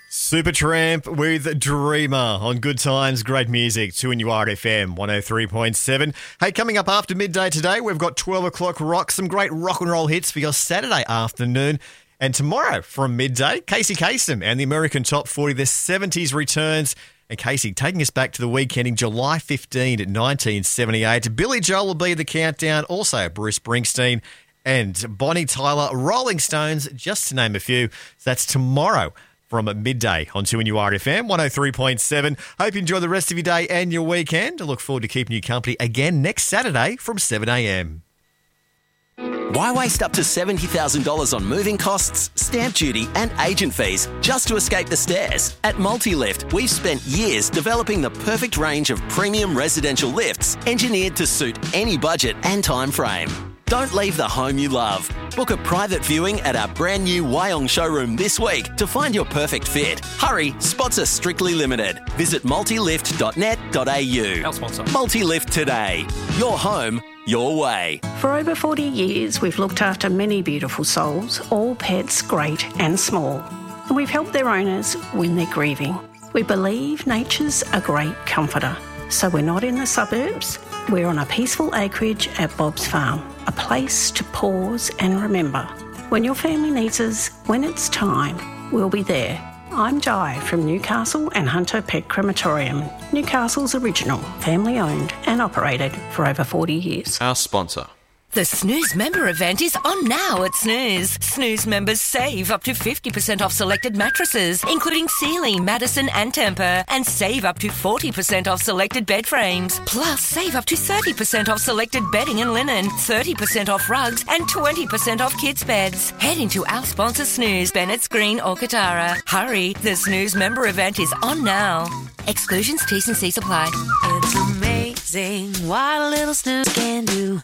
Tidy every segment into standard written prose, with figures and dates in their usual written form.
Supertramp with Dreamer on Good Times, great music, 2NURFM 103.7. Hey, coming up after midday today, we've got 12 o'clock rock, some great rock and roll hits for your Saturday afternoon. And tomorrow from midday, Casey Kasem and the American Top 40, the 70s returns. And Casey taking us back to the weekend in July 15, 1978. Billy Joel will be the countdown, also Bruce Springsteen and Bonnie Tyler, Rolling Stones, just to name a few. So that's tomorrow from midday on 2NURFM 103.7. Hope you enjoy the rest of your day and your weekend. I look forward to keeping you company again next Saturday from 7 a.m. Why waste up to $70,000 on moving costs, stamp duty and agent fees just to escape the stairs? At Multilift, we've spent years developing the perfect range of premium residential lifts engineered to suit any budget and time frame. Don't leave the home you love. Book a private viewing at our brand new Wyong showroom this week to find your perfect fit. Hurry, spots are strictly limited. Visit multilift.net.au. Our sponsor. Multilift today. Your home, your way. For over 40 years, we've looked after many beautiful souls, all pets great and small. And we've helped their owners when they're grieving. We believe nature's a great comforter. So we're not in the suburbs. We're on a peaceful acreage at Bob's Farm, a place to pause and remember. When your family needs us, when it's time, we'll be there. I'm Di from Newcastle and Hunter Pet Crematorium, Newcastle's original, family-owned and operated for over 40 years. Our sponsor. The Snooze member event is on now at Snooze. Snooze members save up to 50% off selected mattresses, including Sealy, Madison and Tempur, and save up to 40% off selected bed frames. Plus, save up to 30% off selected bedding and linen, 30% off rugs, and 20% off kids' beds. Head into our sponsor Snooze, Bennett's Green or Katara. Hurry, the Snooze member event is on now. Exclusions, T's and C's apply. It's amazing what a little snooze can do.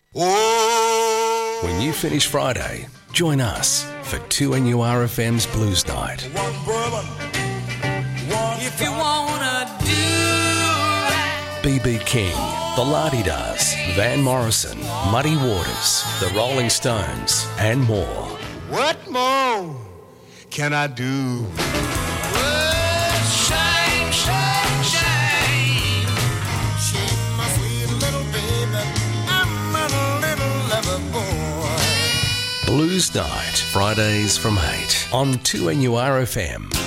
When you finish Friday, join us for 2NURFM's Blues Night. If you wanna do right. B.B. King, The La-Di-Das, Van Morrison, Muddy Waters, The Rolling Stones, and more. What more can I do? Shine, shine, shine. Shake my sweet little baby. I'm a little lover boy. Blues Night, Fridays from 8 on 2NURFM.